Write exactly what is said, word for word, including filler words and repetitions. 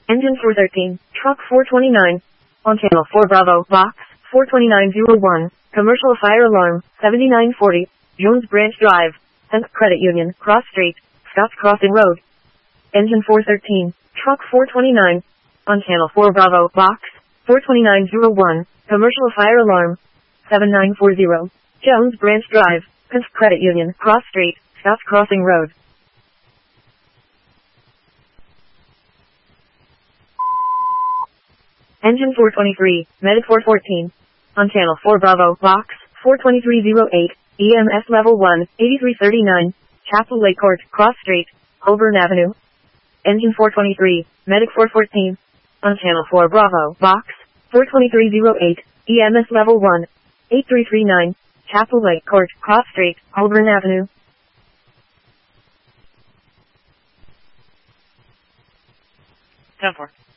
Engine four thirteen, truck four twenty-nine. On channel four Bravo, box four twenty-nine oh one, commercial fire alarm, seventy-nine forty, Jones Branch Drive, tenth Credit Union, Cross Street, Scotts Crossing Road. Engine four thirteen, truck four twenty-nine. On channel four Bravo, box four twenty-nine oh one, commercial fire alarm, seventy-nine forty, Jones Branch Drive, tenth Credit Union, Cross Street, Scotts Crossing Road. Engine four twenty-three, Medic four fourteen. On channel four Bravo, box four twenty-three oh eight, E M S level one, eighty-three thirty-nine, Chapel Lake Court, Cross Street, Holborn Avenue. Engine four twenty-three, Medic four fourteen. On channel four Bravo, box four twenty-three oh eight, E M S level one, eighty-three thirty-nine, Chapel Lake Court, Cross Street, Holborn Avenue. ten four.